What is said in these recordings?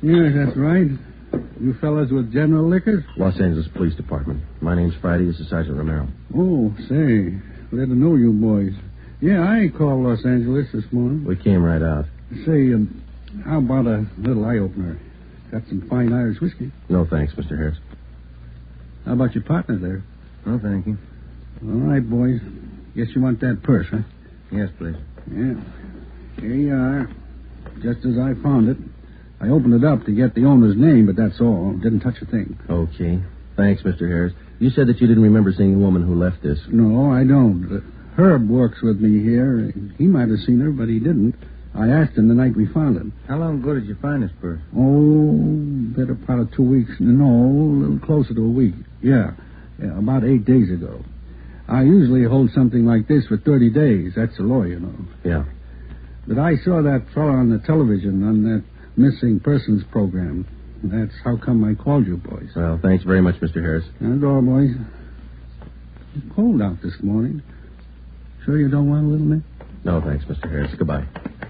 Yes, that's right. You fellas with General Liquors? Los Angeles Police Department. My name's Friday. This is Sergeant Romero. Oh, say. Glad to know you boys. Yeah, I called Los Angeles this morning. We came right out. Say, how about a little eye-opener? Got some fine Irish whiskey. No thanks, Mr. Harris. How about your partner there? No, thank you. All right, boys. Guess you want that purse, huh? Yes, please. Yeah. Here you are. Just as I found it. I opened it up to get the owner's name, but that's all. Didn't touch a thing. Okay. Thanks, Mr. Harris. You said that you didn't remember seeing the woman who left this. No, I don't. Herb works with me here. He might have seen her, but he didn't. I asked him the night we found it. How long ago did you find this purse? Oh, better part of 2 weeks. No, a little closer to a week. Yeah, about 8 days ago. I usually hold something like this for 30 days. That's the law, you know. Yeah. But I saw that fellow on the television on that missing persons program. That's how come I called you, boys. Well, thanks very much, Mr. Harris. That's all, boys. It's cold out this morning. Sure you don't want a little bit? No, thanks, Mr. Harris. Goodbye.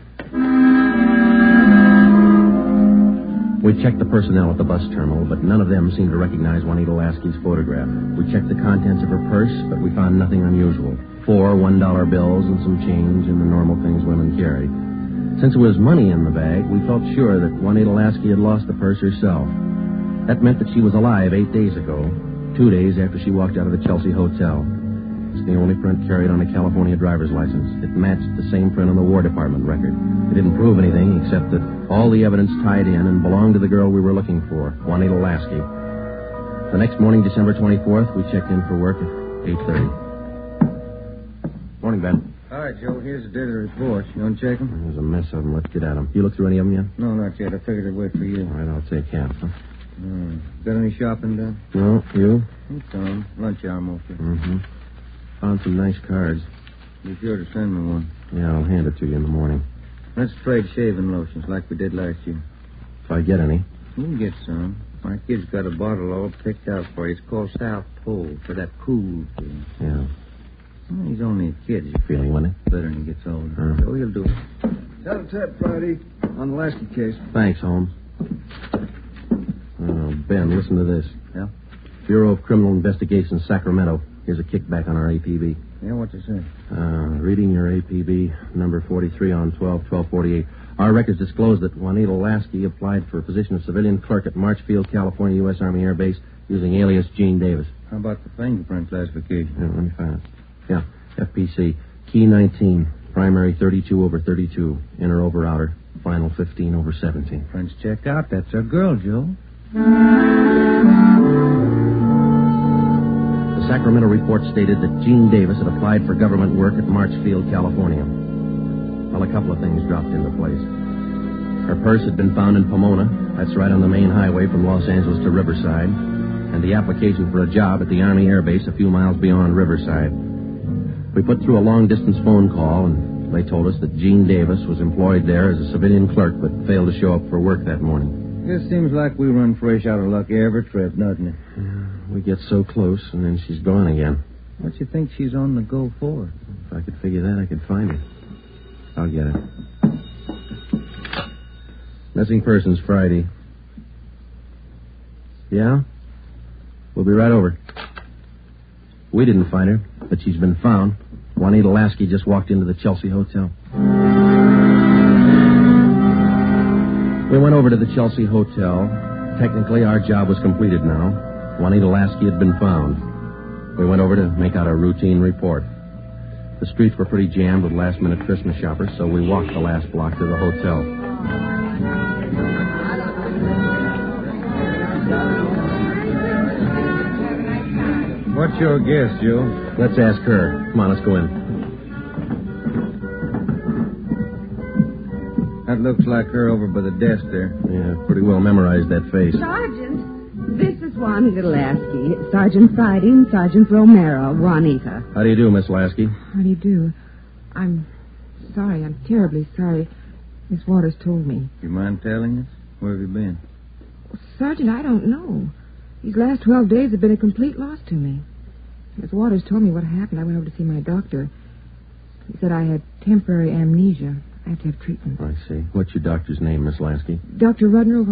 We checked the personnel at the bus terminal, but none of them seemed to recognize Juanita Lasky's photograph. We checked the contents of her purse, but we found nothing unusual. 4 $1 bills and some change and the normal things women carry. Since it was money in the bag, we felt sure that Juanita Lasky had lost the purse herself. That meant that she was alive 8 days ago, 2 days after she walked out of the Chelsea Hotel. It's the only print carried on a California driver's license. It matched the same print on the War Department record. It didn't prove anything except that all the evidence tied in and belonged to the girl we were looking for, Juanita Lasky. The next morning, December 24th, we checked in for work at 8:30. Morning, Ben. All right, Joe, here's the daily report. You want to check them? There's a mess of them. Let's get at them. You look through any of them yet? No, not yet. I figured I'd wait for you. All right, I'll take half, huh? Got any shopping done? No, you? It's on. Lunch hour mostly. Mm-hmm. Found some nice cards. Be sure to send me one. Yeah, I'll hand it to you in the morning. Let's trade shaving lotions like we did last year. If I get any. You can get some. My kid's got a bottle all picked out for you. It's called South Pole for that cool thing. Yeah. Well, he's only a kid. He's Feeling winning? better when he gets older. So he'll do it. Tell Ted Friday on the Lasky case. Thanks, Holmes. Ben, listen to this. Yeah? Bureau of Criminal Investigation, Sacramento. Here's a kickback on our APB. Yeah, what's it say? Reading your APB, number 43 on 12/12/48. Our records disclose that Juanita Lasky applied for a position of civilian clerk at Marchfield, California, U.S. Army Air Base, using alias Gene Davis. How about the fingerprint classification? Yeah, let me find it. Yeah, FPC. Key 19, primary 32/32, inner over outer, final 15/17. Prints check out. That's our girl, Joe. The Sacramento report stated that Gene Davis had applied for government work at Marchfield, California. Well, a couple of things dropped into place. Her purse had been found in Pomona. That's right on the main highway from Los Angeles to Riverside. And the application for a job at the Army Air Base a few miles beyond Riverside. We put through a long-distance phone call, and they told us that Gene Davis was employed there as a civilian clerk but failed to show up for work that morning. It seems like we run fresh out of luck every trip, doesn't it? We get so close, and then she's gone again. What you think she's on the go for? If I could figure that, I could find her. I'll get her. Missing persons Friday. Yeah? We'll be right over. We didn't find her, but she's been found. Juanita Lasky just walked into the Chelsea Hotel. We went over to the Chelsea Hotel. Technically, our job was completed now. Juanita Lasky had been found. We went over to make out a routine report. The streets were pretty jammed with last-minute Christmas shoppers, so we walked the last block to the hotel. What's your guess, Joe? Let's ask her. Come on, let's go in. That looks like her over by the desk there. Yeah, pretty well memorized that face. Sergeant, this is Juanita Lasky. Sergeant Friday and Sergeant Romero, Juanita. How do you do, Miss Lasky? How do you do? I'm sorry. I'm terribly sorry. Miss Waters told me. You mind telling us? Where have you been? Sergeant, I don't know. These last 12 days have been a complete loss to me. Miss Waters told me what happened. I went over to see my doctor. He said I had temporary amnesia. I have to have treatment. I see. What's your doctor's name, Miss Lasky? Dr. Rudner